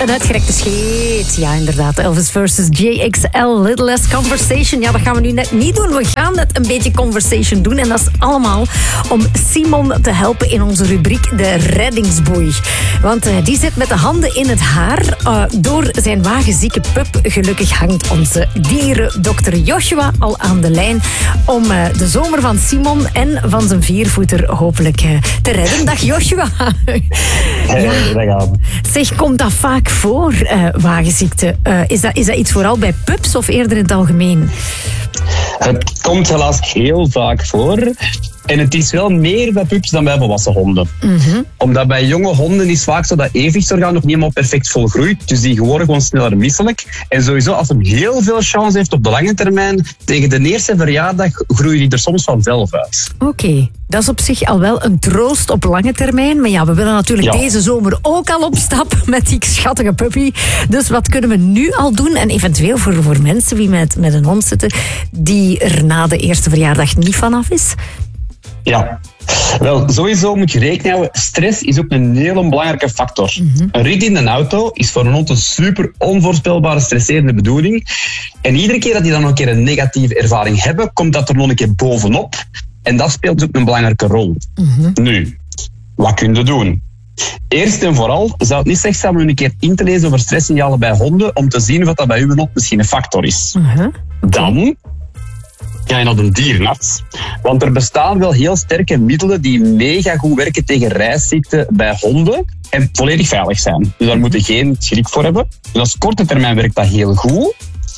een uitgerekte scheet. Ja, inderdaad. Elvis versus JXL. Little Less Conversation. Ja, dat gaan we nu net niet doen. We gaan net een beetje conversation doen. En dat is allemaal om Simon te helpen in onze rubriek De Reddingsboei. Want die zit met de handen in het haar. Door zijn wagenzieke pup. Gelukkig hangt onze dierendokter Joshua al aan de lijn om de zomer van Simon en van zijn viervoeter hopelijk te redden. Dag Joshua. Hey, dag aan. Zeg, komt dat vaak voor, wagenziekte? Is dat iets vooral bij pups of eerder in het algemeen? Het komt helaas heel vaak voor. En het is wel meer bij pups dan bij volwassen honden. Mm-hmm. Omdat bij jonge honden is vaak zo dat evenwichtsorgaan nog niet helemaal perfect volgroeit. Dus die worden gewoon sneller misselijk. En sowieso, als hij heel veel chance heeft op de lange termijn, tegen de eerste verjaardag groeien die er soms vanzelf uit. Oké, dat is op zich al wel een troost op lange termijn. Maar ja, we willen natuurlijk deze zomer ook al op stap met die schattige puppy. Dus wat kunnen we nu al doen? En eventueel voor mensen die met een hond zitten, die er na de eerste verjaardag niet vanaf is? Ja, wel, sowieso moet je rekening houden. Stress is ook een hele belangrijke factor. Mm-hmm. Een rit in een auto is voor een hond een super onvoorspelbare, stresserende bedoeling. En iedere keer dat die dan nog een keer een negatieve ervaring hebben, komt dat er nog een keer bovenop. En dat speelt ook een belangrijke rol. Mm-hmm. Nu, wat kun je doen? Eerst en vooral zou het niet slecht zijn om een keer in te lezen over stresssignalen bij honden, om te zien of dat bij uw hond misschien een factor is. Mm-hmm. Dan ga je naar de dierenarts. Want er bestaan wel heel sterke middelen die mega goed werken tegen reisziekten bij honden en volledig veilig zijn. Dus daar moet je geen schrik voor hebben. Dus op korte termijn werkt dat heel goed.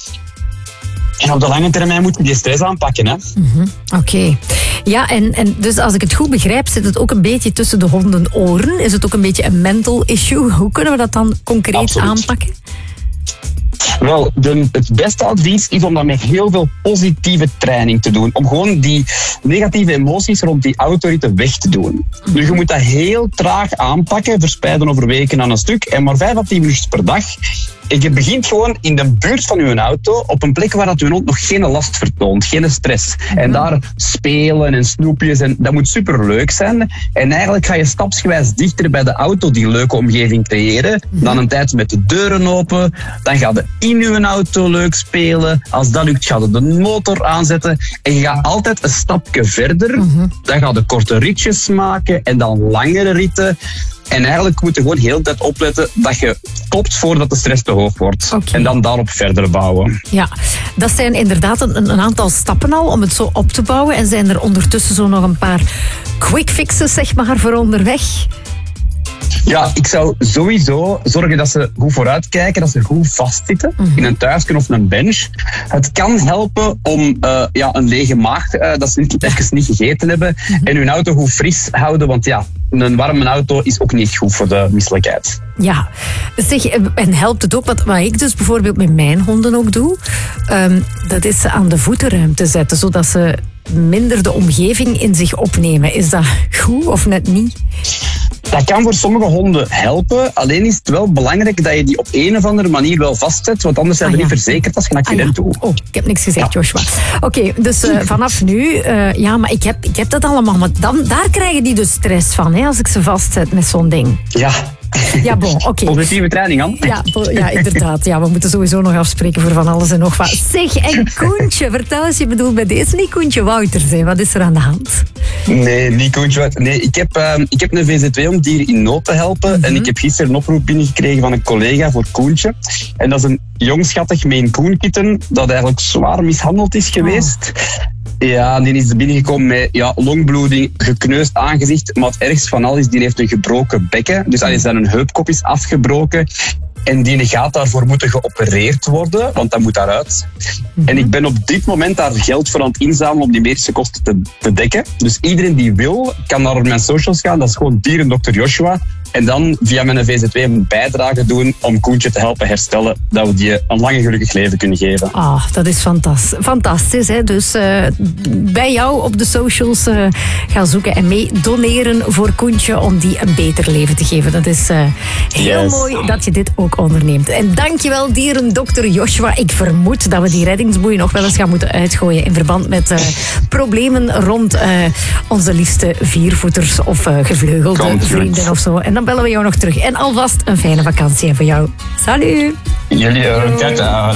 En op de lange termijn moet je die stress aanpakken. Hè? Mm-hmm. Oké. Ja, en dus als ik het goed begrijp, zit het ook een beetje tussen de hondenoren. Is het ook een beetje een mental issue? Hoe kunnen we dat dan concreet aanpakken? Wel, het beste advies is om dat met heel veel positieve training te doen. Om gewoon die negatieve emoties rond die autoritten weg te doen. Nu, je moet dat heel traag aanpakken, verspreiden over weken aan een stuk. En maar 5 à 10 minuten per dag. En je begint gewoon in de buurt van je auto, op een plek waar dat je hond nog geen last vertoont, geen stress. En daar spelen en snoepjes, en dat moet superleuk zijn. En eigenlijk ga je stapsgewijs dichter bij de auto die leuke omgeving creëren. Dan een tijd met de deuren open, dan ga je in je auto leuk spelen. Als dat lukt, ga je de motor aanzetten. En je gaat altijd een stapje verder. Dan ga je korte ritjes maken en dan langere ritten. En eigenlijk moet je gewoon heel de tijd opletten dat je stopt voordat de stress te hoog wordt. Okay. En dan daarop verder bouwen. Ja, dat zijn inderdaad een aantal stappen al om het zo op te bouwen. En zijn er ondertussen zo nog een paar quick fixes, zeg maar, voor onderweg? Ja, ik zou sowieso zorgen dat ze goed vooruitkijken, dat ze goed vastzitten in een thuisken of een bench. Het kan helpen om een lege maag, dat ze even niet gegeten hebben, en hun auto goed fris houden, want ja, een warme auto is ook niet goed voor de misselijkheid. Ja, zeg, en helpt het ook, wat ik dus bijvoorbeeld met mijn honden ook doe, dat is ze aan de voetenruimte zetten, zodat ze minder de omgeving in zich opnemen. Is dat goed of net niet? Dat kan voor sommige honden helpen. Alleen is het wel belangrijk dat je die op een of andere manier wel vastzet. Want anders zijn we niet verzekerd als je een accident doet. Oh, ik heb niks gezegd, Joshua. Oké, dus vanaf nu... maar ik heb dat allemaal. Maar daar krijgen die dus stress van, hè, als ik ze vastzet met zo'n ding. Ja, bon, oké. Positieve training, aan. Ja, inderdaad. Ja, we moeten sowieso nog afspreken voor van alles en nog wat. Zeg, en Koentje, vertel eens, je bedoelt bij deze niet Koentje Wouters, hè? Wat is er aan de hand? Nee, niet Koentje Wouters. Nee, ik heb een VZ2 om dieren in nood te helpen. En ik heb gisteren een oproep binnengekregen van een collega voor Koentje. En dat is een jong schattig Maine Coon kitten dat eigenlijk zwaar mishandeld is geweest. Ja, die is binnengekomen met longbloeding, gekneusd aangezicht. Maar het ergste van al is, die heeft een gebroken bekken. Dus zijn heupkop is afgebroken. En die gaat daarvoor moeten geopereerd worden, want dat moet daaruit. En ik ben op dit moment daar geld voor aan het inzamelen om die medische kosten te dekken. Dus iedereen die wil, kan naar mijn socials gaan. Dat is gewoon dierendokter Joshua. En dan via mijn VZ2 een bijdrage doen om Koentje te helpen herstellen, dat we die een lang en gelukkig leven kunnen geven. Dat is fantastisch. Hè? Dus bij jou op de socials gaan zoeken en mee doneren voor Koentje om die een beter leven te geven. Dat is heel mooi dat je dit ook onderneemt. En dankjewel, dierendokter Joshua. Ik vermoed dat we die reddingsboei nog wel eens gaan moeten uitgooien in verband met problemen rond onze liefste viervoeters of gevleugelde vrienden of zo. En dan bellen we jou nog terug. En alvast een fijne vakantie voor jou. Salut! Jullie ook. Tata.